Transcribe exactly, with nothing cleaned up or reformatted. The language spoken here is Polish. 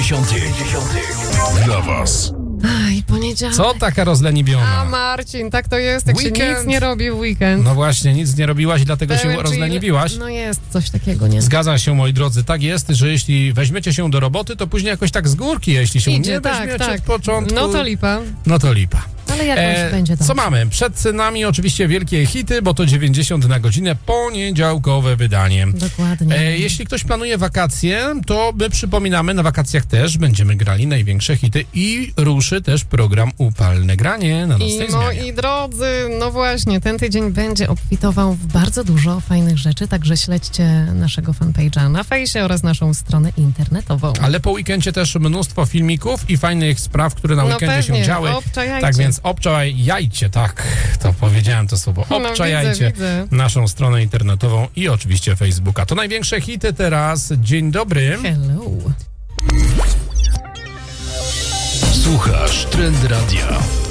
dziewięćdziesiątych dla was. Aj, poniedziałek. Co taka rozleniwiona? A Marcin, tak to jest, jak Weekend. się nic nie robi w weekend. No właśnie, nic nie robiłaś, dlatego Pełen się chill. rozleniwiłaś. No jest coś takiego, nie? Zgadza się, moi drodzy, tak jest, że jeśli weźmiecie się do roboty, to później jakoś tak z górki, jeśli się Idzie, nie tak, weźmiecie tak. od początku, No to lipa. no to lipa. Ale jakoś będzie dobrze. Co mamy? Przed nami oczywiście wielkie hity, bo to dziewięćdziesiąt na godzinę, poniedziałkowe wydanie. Dokładnie. E, jeśli ktoś planuje wakacje, to my przypominamy, na wakacjach też będziemy grali największe hity i ruszy też program Upalne Granie na nocnej I zmianie. moi drodzy, no właśnie, ten tydzień będzie obfitował w bardzo dużo fajnych rzeczy, także śledźcie naszego fanpage'a na fejsie oraz naszą stronę internetową. Ale po weekendzie też mnóstwo filmików i fajnych spraw, które na No weekendzie pewnie, się działy. obczajajcie. Tak więc obczajajcie, tak, to powiedziałem to słowo. No, Obczajajcie widzę, widzę. naszą stronę internetową i oczywiście Facebooka. To największe hity teraz. Dzień dobry. Hello. Słuchasz Trend Radia.